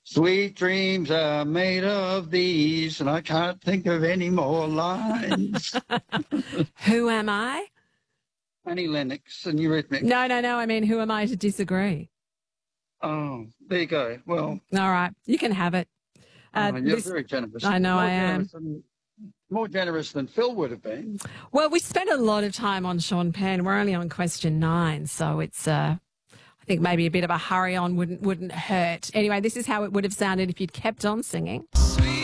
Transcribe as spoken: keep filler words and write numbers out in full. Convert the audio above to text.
Sweet dreams are made of these, and I can't think of any more lines. Who am I? Annie Lennox and Eurythmics. No, no, no. I mean, who am I to disagree? Oh, there you go. Well, all right. You can have it. Uh, oh, you're this, very generous. I know more I am. Than, more generous than Phil would have been. Well, we spent a lot of time on Sean Penn. We're only on question nine, so it's... Uh, I think maybe a bit of a hurry on wouldn't wouldn't hurt. Anyway, this is how it would have sounded if you'd kept on singing.